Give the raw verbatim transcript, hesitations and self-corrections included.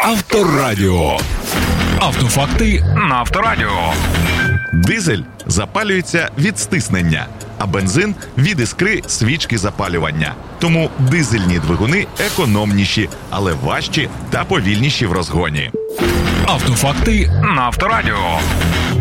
Авторадіо. Автофакти на Авторадіо. Дизель запалюється від стиснення, а бензин – від іскри свічки запалювання. Тому дизельні двигуни економніші, але важчі та повільніші в розгоні. Автофакти на Авторадіо.